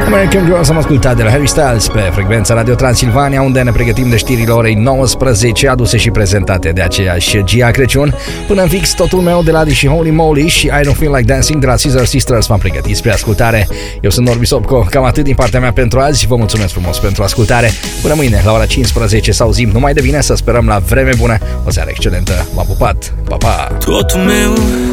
American Girls am ascultat de la Harry Styles pe frecvența Radio Transilvania, unde ne pregătim de știrile orei 19, aduse și prezentate de aceeași Gia Crăciun. Până în fix, Totul meu de la Adi și Holy Moly și I Don't Feel Like Dancing de la Scissor Sisters m-am pregătit spre ascultare. Eu sunt Norbi Sopco, cam atât din partea mea pentru azi. Vă mulțumesc frumos pentru ascultare. Până mâine, la ora 15, să auzim numai de bine, să sperăm la vreme bună. O seară excelentă. V-am pupat. Pa, pa! Totul meu